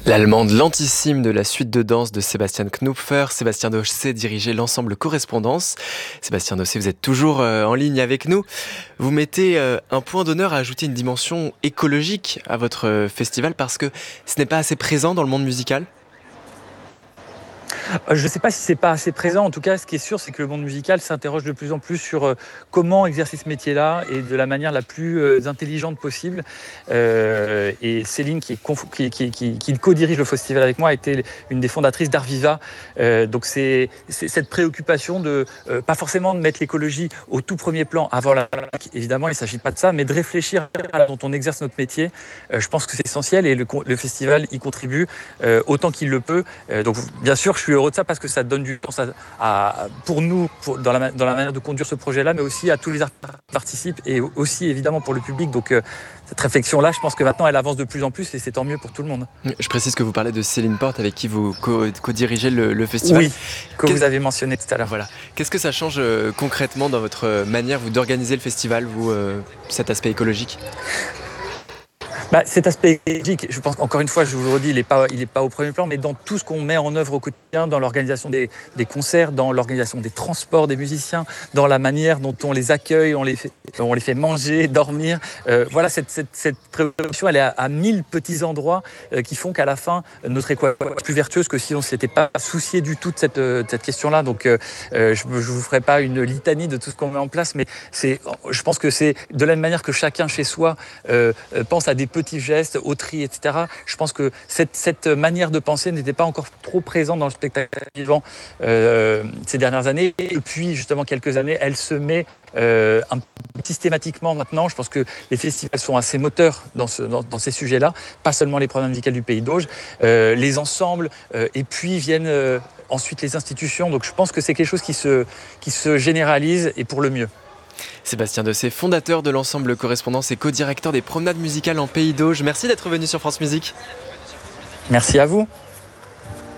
L'allemande Lentissime de la suite de danse de Sébastien Knupfer. Sébastien Dossé dirigeait l'ensemble Correspondance. Sébastien Dossé, vous êtes toujours en ligne avec nous. Vous mettez un point d'honneur à ajouter une dimension écologique à votre festival parce que ce n'est pas assez présent dans le monde musical. Je ne sais pas si c'est pas assez présent. En tout cas, ce qui est sûr, c'est que le monde musical s'interroge de plus en plus sur comment exercer ce métier-là et de la manière la plus intelligente possible. Et Céline, qui co-dirige le festival avec moi, a été une des fondatrices d'Arviva. Donc c'est cette préoccupation de pas forcément de mettre l'écologie au tout premier plan avant la musique. Évidemment, il ne s'agit pas de ça, mais de réfléchir à la dont on exerce notre métier. Je pense que c'est essentiel et le festival y contribue autant qu'il le peut. Donc bien sûr, je suis heureux de ça parce que ça donne du temps pour nous, dans la manière de conduire ce projet-là, mais aussi à tous les artistes qui participent et aussi évidemment pour le public. Donc cette réflexion-là, je pense que maintenant elle avance de plus en plus et c'est tant mieux pour tout le monde. Je précise que vous parlez de Céline Porte avec qui vous co-dirigez le festival. Oui, que vous avez mentionné tout à l'heure. Voilà. Qu'est-ce que ça change concrètement dans votre manière d'organiser le festival, cet aspect écologique ? Cet aspect écologique, je pense encore une fois, je vous le redis, il n'est pas au premier plan, mais dans tout ce qu'on met en œuvre au quotidien, dans l'organisation des concerts, dans l'organisation des transports des musiciens, dans la manière dont on les accueille, on les fait manger, dormir. Voilà, cette préoccupation, elle est à 1000 petits endroits qui font qu'à la fin, notre équation est plus vertueuse que si on ne s'était pas soucié du tout de cette question-là. Donc, je ne vous ferai pas une litanie de tout ce qu'on met en place, mais je pense que c'est de la même manière que chacun chez soi pense à des petits gestes, au tri, etc. Je pense que cette manière de penser n'était pas encore trop présente dans le spectacle vivant ces dernières années. Et depuis justement quelques années, elle se met systématiquement maintenant. Je pense que les festivals sont assez moteurs dans ces sujets-là, pas seulement les programmes musicaux du Pays d'Auge, les ensembles, et puis viennent ensuite les institutions. Donc je pense que c'est quelque chose qui se généralise et pour le mieux. Sébastien Dossé, fondateur de l'ensemble Correspondance et co-directeur des promenades musicales en Pays d'Auge. Merci d'être venu sur France Musique. Merci à vous.